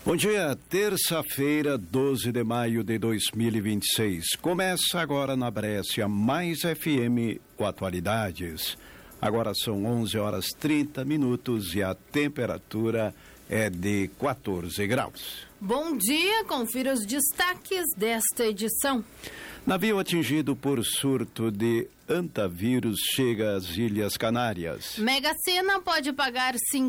Bom dia, terça-feira, 12 de maio de 2026. Começa agora na Brécia Mais FM com atualidades. Agora são 11 horas 30 minutos e a temperatura é de 14 graus. Bom dia, confira os destaques desta edição. Navio atingido por surto de hantavírus chega às Ilhas Canárias. Mega Sena pode pagar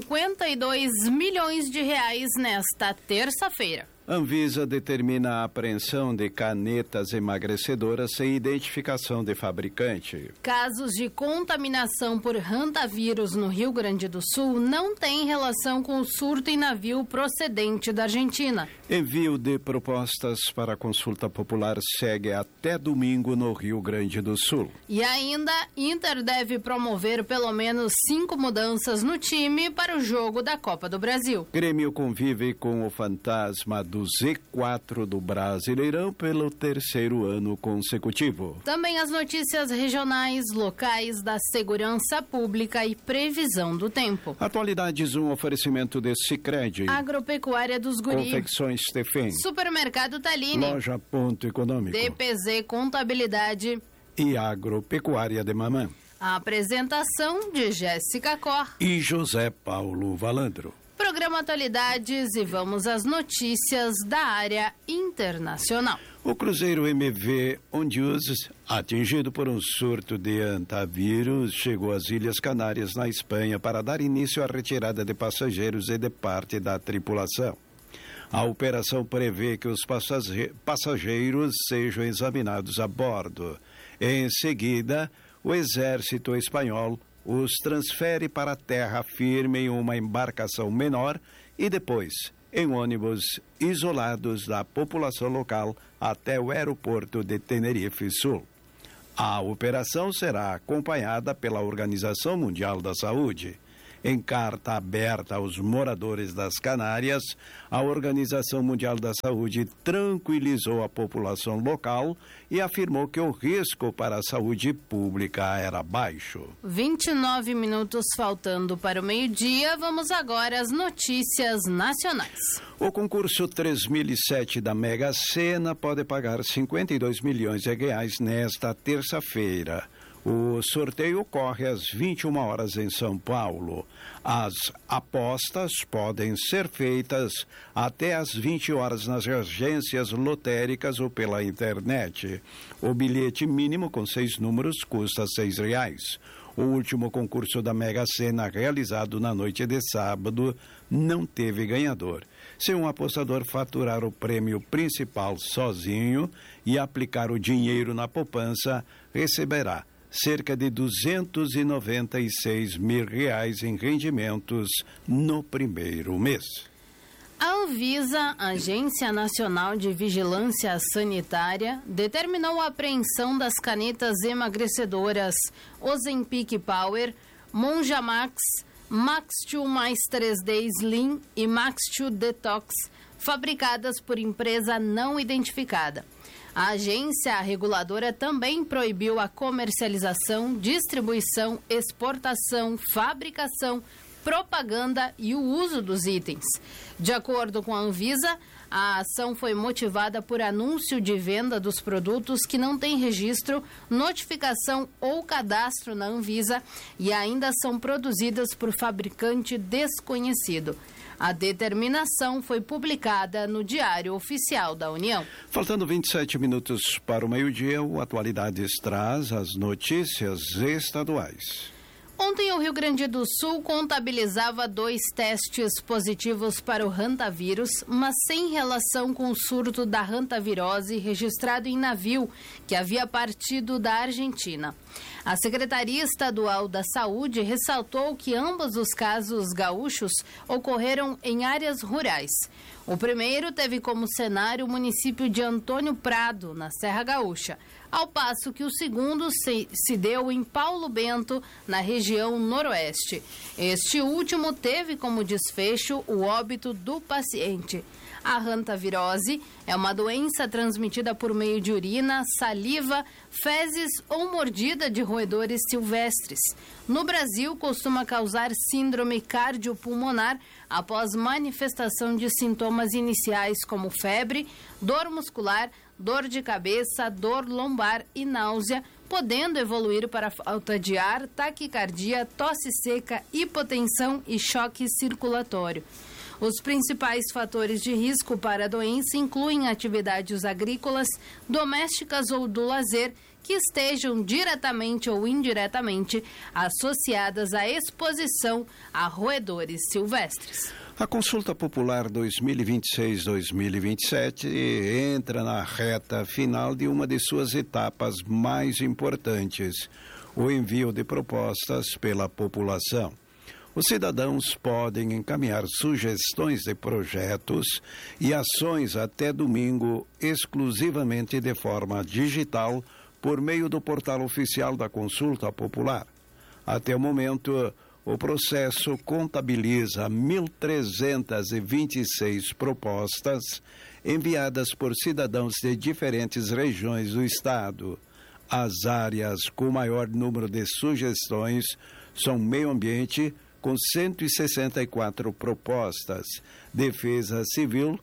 52 milhões de reais nesta terça-feira. Anvisa determina a apreensão de canetas emagrecedoras sem identificação de fabricante. Casos de contaminação por hantavírus no Rio Grande do Sul não têm relação com o surto em navio procedente da Argentina. Envio de propostas para consulta popular segue até domingo no Rio Grande do Sul. E ainda, Inter deve promover pelo menos 5 mudanças no time para o jogo da Copa do Brasil. Grêmio convive com o fantasma do Z4 do Brasileirão pelo terceiro ano consecutivo. Também as notícias regionais, locais da segurança pública e previsão do tempo. Atualidades, um oferecimento de Sicredi, Agropecuária dos Guri, Confecções Stefan, Supermercado Taline, Loja Ponto Econômico, DPZ Contabilidade e Agropecuária de Mamã. A apresentação de Jéssica Cor e José Paulo Valandro. Programa Atualidades e vamos às notícias da área internacional. O cruzeiro MV Ondius, atingido por um surto de hantavírus, chegou às Ilhas Canárias, na Espanha, para dar início à retirada de passageiros e de parte da tripulação. A operação prevê que os passageiros sejam examinados a bordo. Em seguida, o exército espanhol os transfere para a terra firme em uma embarcação menor e depois em ônibus isolados da população local até o aeroporto de Tenerife Sul. A operação será acompanhada pela Organização Mundial da Saúde. Em carta aberta aos moradores das Canárias, a Organização Mundial da Saúde tranquilizou a população local e afirmou que o risco para a saúde pública era baixo. 29 minutos faltando para o meio-dia, vamos agora às notícias nacionais. O concurso 3007 da Mega Sena pode pagar 52 milhões de reais nesta terça-feira. O sorteio ocorre às 21 horas em São Paulo. As apostas podem ser feitas até às 20 horas nas agências lotéricas ou pela internet. O bilhete mínimo com 6 números custa R$6. O último concurso da Mega Sena, realizado na noite de sábado, não teve ganhador. Se um apostador faturar o prêmio principal sozinho e aplicar o dinheiro na poupança, receberá cerca de R$296 mil em rendimentos no primeiro mês. A Anvisa, Agência Nacional de Vigilância Sanitária, determinou a apreensão das canetas emagrecedoras Ozempic Power, Monja Max, Max2 mais 3D Slim e Max2 Detox, fabricadas por empresa não identificada. A agência reguladora também proibiu a comercialização, distribuição, exportação, fabricação, propaganda e o uso dos itens. De acordo com a Anvisa, a ação foi motivada por anúncio de venda dos produtos que não têm registro, notificação ou cadastro na Anvisa e ainda são produzidas por fabricante desconhecido. A determinação foi publicada no Diário Oficial da União. Faltando 27 minutos para o meio-dia, o Atualidades traz as notícias estaduais. Ontem, o Rio Grande do Sul contabilizava 2 testes positivos para o hantavírus, mas sem relação com o surto da hantavirose registrado em navio que havia partido da Argentina. A Secretaria Estadual da Saúde ressaltou que ambos os casos gaúchos ocorreram em áreas rurais. O primeiro teve como cenário o município de Antônio Prado, na Serra Gaúcha, ao passo que o segundo se deu em Paulo Bento, na região noroeste. Este último teve como desfecho o óbito do paciente. A hantavirose é uma doença transmitida por meio de urina, saliva, fezes ou mordida mordida de roedores silvestres. No Brasil, costuma causar síndrome cardiopulmonar após manifestação de sintomas iniciais como febre, dor muscular, dor de cabeça, dor lombar e náusea, podendo evoluir para falta de ar, taquicardia, tosse seca, hipotensão e choque circulatório. Os principais fatores de risco para a doença incluem atividades agrícolas, domésticas ou do lazer que estejam diretamente ou indiretamente associadas à exposição a roedores silvestres. A Consulta Popular 2026-2027 entra na reta final de uma de suas etapas mais importantes, o envio de propostas pela população. Os cidadãos podem encaminhar sugestões de projetos e ações até domingo, exclusivamente de forma digital, por meio do portal oficial da Consulta Popular. Até o momento, o processo contabiliza 1.326 propostas enviadas por cidadãos de diferentes regiões do Estado. As áreas com maior número de sugestões são meio ambiente, com 164 propostas, defesa civil,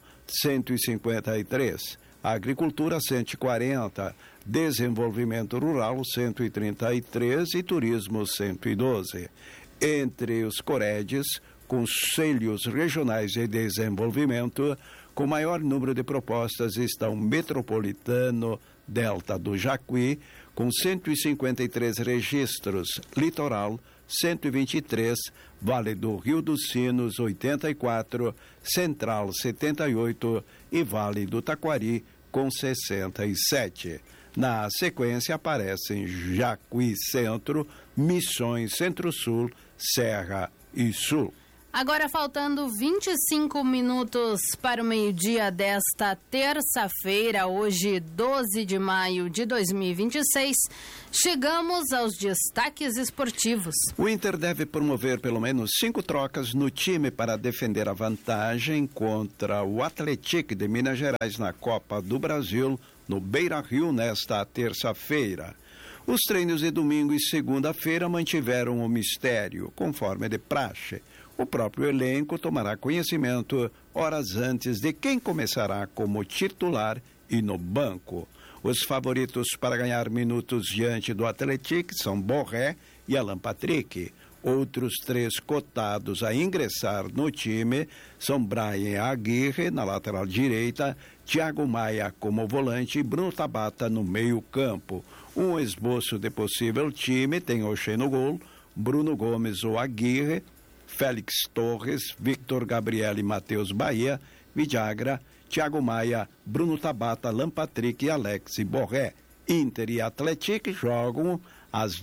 153, agricultura, 140, desenvolvimento rural, 133 e turismo, 112. Entre os COREDs, Conselhos Regionais de Desenvolvimento, com maior número de propostas estão Metropolitano, Delta do Jacuí, com 153 registros, Litoral, 123, Vale do Rio dos Sinos, 84, Central, 78 e Vale do Taquari, com 67. Na sequência aparecem Jacuí Centro, Missões Centro-Sul, Serra e Sul. Agora, faltando 25 minutos para o meio-dia desta terça-feira, hoje 12 de maio de 2026, chegamos aos destaques esportivos. O Inter deve promover pelo menos 5 trocas no time para defender a vantagem contra o Atlético de Minas Gerais na Copa do Brasil, no Beira-Rio, nesta terça-feira. Os treinos de domingo e segunda-feira mantiveram o mistério, conforme de praxe. O próprio elenco tomará conhecimento horas antes de quem começará como titular e no banco. Os favoritos para ganhar minutos diante do Atlético são Borré e Alan Patrick. Outros 3 cotados a ingressar no time são Brian Aguirre na lateral direita, Thiago Maia como volante e Bruno Tabata no meio-campo. Um esboço de possível time tem Oxê no gol, Bruno Gomes ou Aguirre, Félix Torres, Victor Gabriel e Matheus Bahia, Vidagra, Thiago Maia, Bruno Tabata, Alan Patrick e Alex Borré. Inter e Atlético jogam às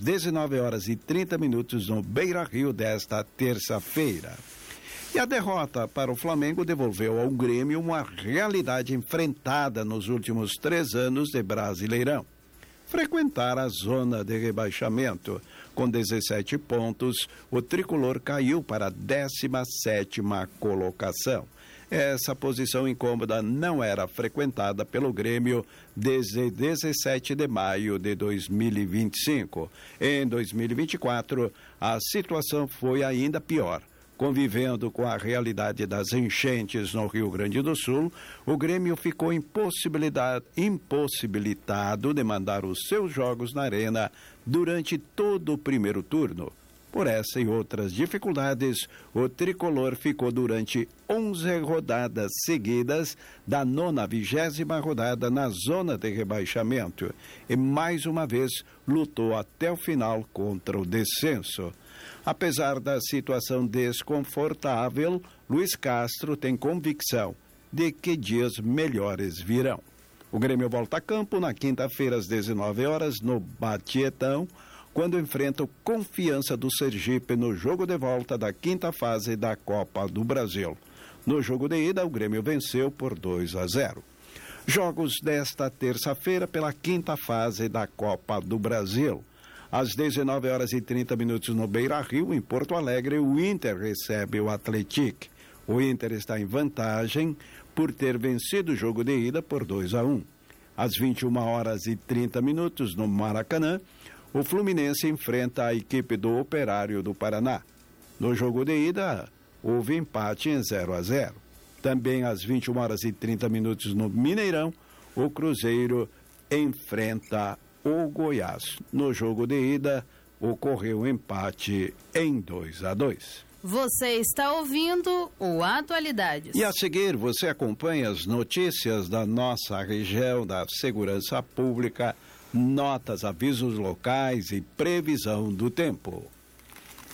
19h30 no Beira-Rio desta terça-feira. E a derrota para o Flamengo devolveu ao Grêmio uma realidade enfrentada nos últimos 3 anos de Brasileirão. Frequentar a zona de rebaixamento. Com 17 pontos, o tricolor caiu para a 17ª colocação. Essa posição incômoda não era frequentada pelo Grêmio desde 17 de maio de 2025. Em 2024, a situação foi ainda pior. Convivendo com a realidade das enchentes no Rio Grande do Sul, o Grêmio ficou impossibilitado de mandar os seus jogos na arena durante todo o primeiro turno. Por essa e outras dificuldades, o tricolor ficou durante 11 rodadas seguidas da 20ª rodada na zona de rebaixamento e mais uma vez lutou até o final contra o descenso. Apesar da situação desconfortável, Luiz Castro tem convicção de que dias melhores virão. O Grêmio volta a campo na quinta-feira às 19h no Batietão, quando enfrenta o Confiança do Sergipe no jogo de volta da 5ª fase da Copa do Brasil. No jogo de ida, o Grêmio venceu por 2-0. Jogos desta terça-feira pela 5ª fase da Copa do Brasil. Às 19h30 no Beira-Rio, em Porto Alegre, o Inter recebe o Atlético. O Inter está em vantagem por ter vencido o jogo de ida por 2-1. Às 21h30 no Maracanã, o Fluminense enfrenta a equipe do Operário do Paraná. No jogo de ida, houve empate em 0-0. Também às 21h30 no Mineirão, o Cruzeiro enfrenta o Goiás. No jogo de ida, ocorreu empate em 2-2. Você está ouvindo o Atualidades. E a seguir, você acompanha as notícias da nossa região, da segurança pública, notas, avisos locais e previsão do tempo.